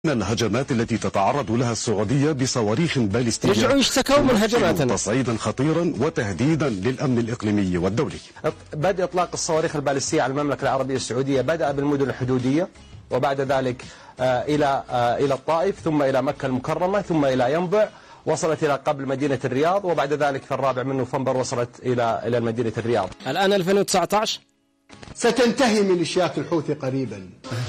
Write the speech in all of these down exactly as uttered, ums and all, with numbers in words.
الهجمات التي تتعرض لها السعودية بصواريخ باليستية رجعوا يشتكوا من هجماتنا تصعيدا خطيرا وتهديدا للأمن الإقليمي والدولي. بدء إطلاق الصواريخ الباليستية على المملكة العربية السعودية بدأ بالمدن الحدودية، وبعد ذلك إلى إلى الطائف، ثم إلى مكة المكرمة، ثم إلى ينبع، وصلت إلى قبل مدينة الرياض، وبعد ذلك في الرابع من نوفمبر وصلت إلى إلى مدينة الرياض. الآن ألفين وتسعة عشر ستنتهي ميليشيات الحوثي قريبا.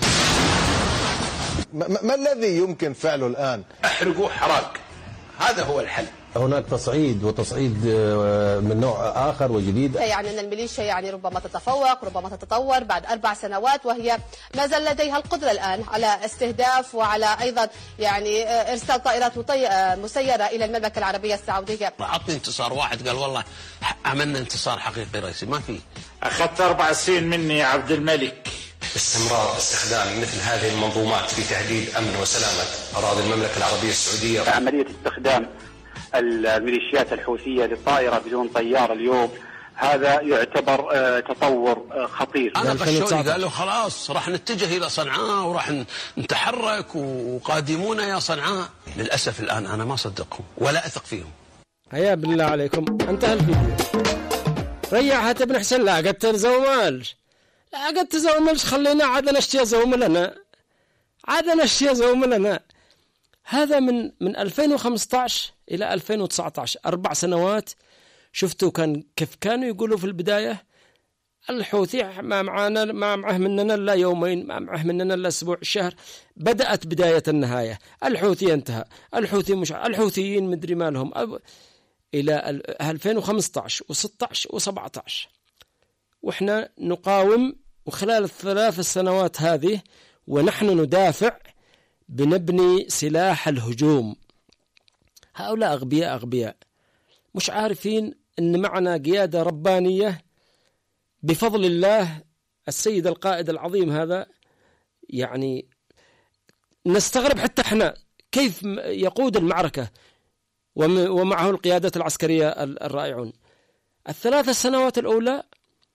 ما, ما الذي يمكن فعله الآن؟ احرقوا حراق، هذا هو الحل. هناك تصعيد وتصعيد من نوع آخر وجديد. يعني أن الميليشيا يعني ربما تتفوق، ربما تتطور بعد أربع سنوات، وهي ما زال لديها القدرة الآن على استهداف وعلى أيضا يعني إرسال طائرات مسيرة إلى المملكة العربية السعودية. أعطني انتصار واحد قال والله عملنا انتصار حقيقي رئيسي، ما في. أخذت أربع سنين مني يا عبد الملك. استمرار استخدام مثل هذه المنظومات في تهديد أمن وسلامة أراضي المملكة العربية السعودية. عملية استخدام الميليشيات الحوثية للطائرة بدون طيار اليوم هذا يعتبر تطور خطير. أنا قشوني قالوا خلاص راح نتجه إلى صنعاء وراح نتحرك وقادمونا يا صنعاء. للأسف الآن أنا ما صدقهم ولا أثق فيهم. هيا بالله عليكم انتهى الفيديو. ريحها ابن حسين، لا قد تزومالش لا قد تزومالش خلينا عاد نشتي زوم لنا عاد نشتي زوم لنا. هذا من من ألفين وخمسة عشر إلى ألفين وتسعة عشر، أربع سنوات. شفتوا كان كيف كانوا يقولوا في البداية الحوثي ما معنا ما معه مننا إلا يومين، ما معه مننا إلا أسبوع شهر. بدأت بداية النهاية، الحوثي انتهى، الحوثي مش الحوثيين مدري ما لهم أب... إلى ألفين وخمسة عشر وستة عشر وسبعة عشر وإحنا نقاوم. وخلال الثلاث السنوات هذه ونحن ندافع بنبني سلاح الهجوم. هؤلاء أغبياء أغبياء مش عارفين أن معنا قيادة ربانية بفضل الله. السيد القائد العظيم هذا يعني نستغرب حتى احنا كيف يقود المعركة ومعه القيادة العسكرية الرائعون. الثلاث السنوات الأولى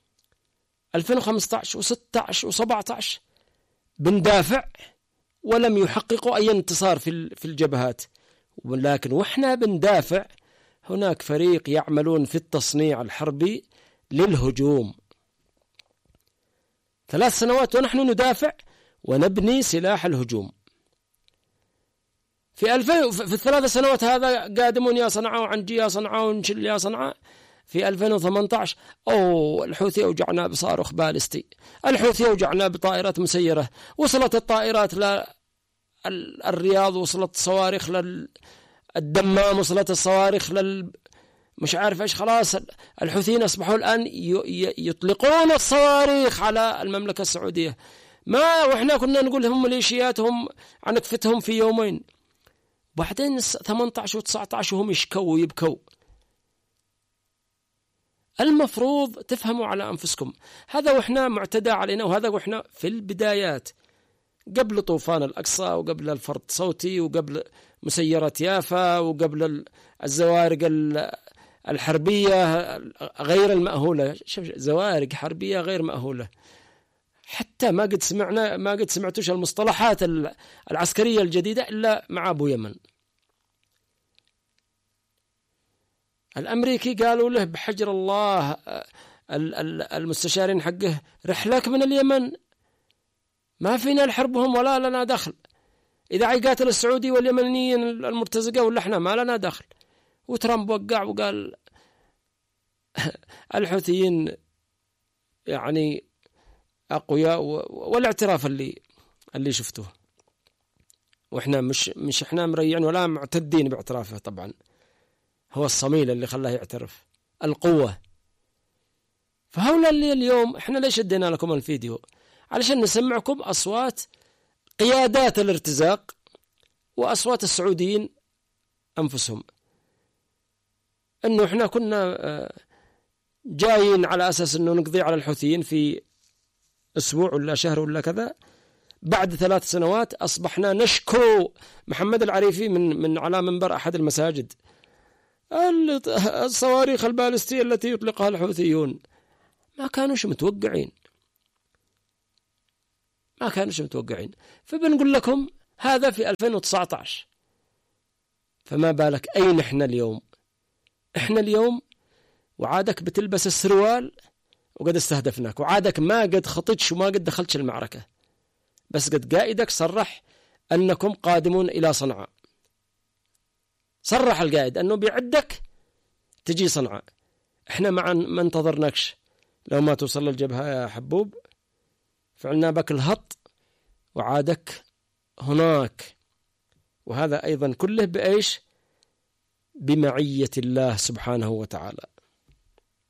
ألفين وخمسة عشر وستة عشر وسبعة عشر بندافع ولم يحققوا أي انتصار في في الجبهات، ولكن وإحنا بندافع هناك فريق يعملون في التصنيع الحربي للهجوم. ثلاث سنوات ونحن ندافع ونبني سلاح الهجوم. في ألفين في الثلاث سنوات هذا قادمون يا صنعاء وعنجي يا صنعاء ونشل يا صنعاء. في ألفين وثمانية عشر أو الحوثي أوجعنا بصاروخ باليستي، الحوثي أوجعنا بطائرات مسيرة، وصلت الطائرات للرياض، وصلت الصواريخ للدمام، وصلت الصواريخ لل مش عارف إيش. خلاص الحوثيين أصبحوا الآن يطلقون الصواريخ على المملكة السعودية. ما وإحنا كنا نقول هم ميليشياتهم عن كفتهم في يومين، بعدين ثمانية عشر وتسعة عشر وهم يشكوا ويبكوا. المفروض تفهموا على أنفسكم هذا، وإحنا معتدى علينا، وهذا وإحنا في البدايات قبل طوفان الأقصى، وقبل الفرد صوتي، وقبل مسيرة يافا، وقبل الزوارق الحربية غير المأهولة. شوف زوارق حربية غير مأهولة، حتى ما قد سمعنا ما قد سمعتوش المصطلحات العسكرية الجديدة إلا مع أبو يمن. الأمريكي قالوا له بحجر الله المستشارين حقه رحلك من اليمن، ما فينا الحربهم ولا لنا دخل. إذا عيقاتل السعودي واليمنيين المرتزقة ولا احنا ما لنا دخل. وترامب وقع وقال الحوثيين يعني أقوياء، والاعتراف اللي اللي شفتوه. وإحنا مش مش إحنا مريعين ولا معتدين باعترافه. طبعا هو الصميل اللي خلاه يعترف، القوة. فهؤلاء اللي اليوم إحنا ليش ادينا لكم الفيديو؟ علشان نسمعكم أصوات قيادات الارتزاق وأصوات السعوديين أنفسهم، إنه إحنا كنا جايين على أساس إنه نقضي على الحوثيين في أسبوع ولا شهر ولا كذا. بعد ثلاث سنوات أصبحنا نشكو محمد العريفي من من على منبر أحد المساجد الصواريخ البالستية التي يطلقها الحوثيون. ما كانوش متوقعين ما كانوش متوقعين فبنقول لكم هذا في ألفين وتسعة عشر. فما بالك أين إحنا اليوم؟ إحنا اليوم وعادك بتلبس السروال وقد استهدفناك، وعادك ما قد خطتش وما قد دخلتش المعركة، بس قد قائدك صرح أنكم قادمون إلى صنعاء. صرح القائد أنه بيعدك تجي صنعاء. إحنا معا ما انتظرناكش، لو ما توصل للجبهة يا حبوب فعلنا بك الهط وعادك هناك. وهذا أيضا كله بإيش؟ بمعية الله سبحانه وتعالى.